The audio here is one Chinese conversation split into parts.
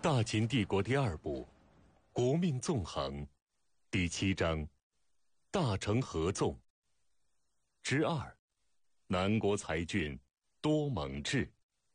大秦帝国第二部，国命纵横，第7章，大成合纵之2，南国才俊多蒙志。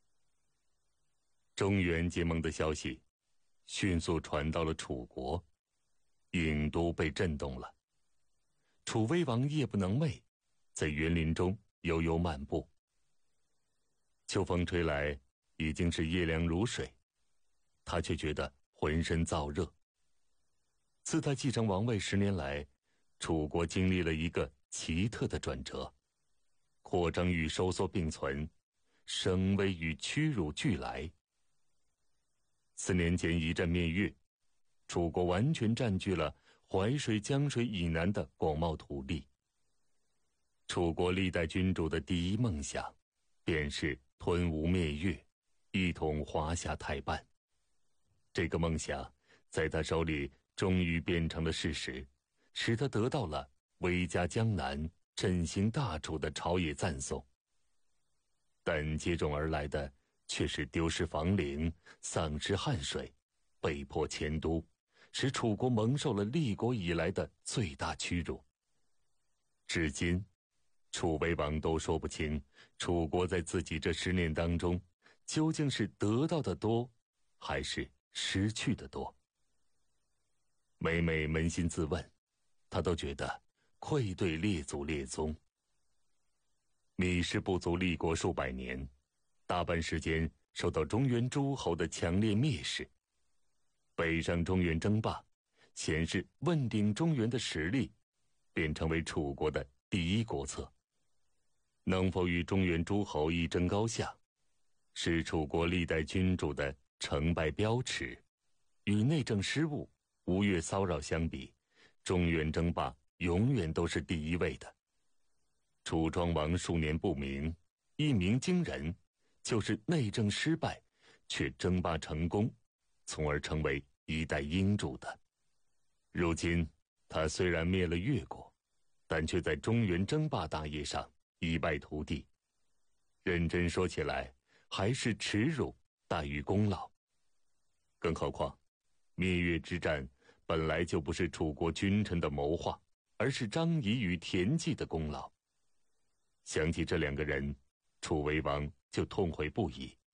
中原结盟的消息迅速传到了楚国，郢都被震动了。楚威王夜不能寐，在园林中悠悠漫步。秋风吹来，已经是夜凉如水，他却觉得浑身燥热。自他继承王位10年来，楚国经历了一个奇特的转折，扩张与收缩并存，声威与屈辱俱来。4年前一战灭越，楚国完全占据了淮水、江水以南的广袤土地。楚国历代君主的第一梦想，便是吞吴灭越，一统华夏太半。这个梦想在他手里终于变成了事实，使他得到了威加江南、振兴大楚的朝野赞颂。但接踵而来的却是丢失房陵、丧失汉水，被迫迁都，使楚国蒙受了立国以来的最大屈辱。至今楚威王都说不清，楚国在自己这10年当中究竟是得到的多，还是失去的多。每扪心自问，他都觉得愧对列祖列宗。芈氏部族立国数百年，大半时间受到中原诸侯的强烈蔑视。北上中原争霸，显示问鼎中原的实力，便成为楚国的第一国策。能否与中原诸侯一争高下，是楚国历代君主的成败标尺。与内政失误、吴越骚扰相比，中原争霸永远都是第一位的。楚庄王数年不明，一鸣惊人，就是内政失败，却争霸成功，从而成为一代英主的。如今他虽然灭了越国，但却在中原争霸大业上一败涂地。认真说起来，还是耻辱大于功劳。更何况灭越之战本来就不是楚国君臣的谋划，而是张仪与田忌的功劳。想起这2个人，楚威王就痛悔不已，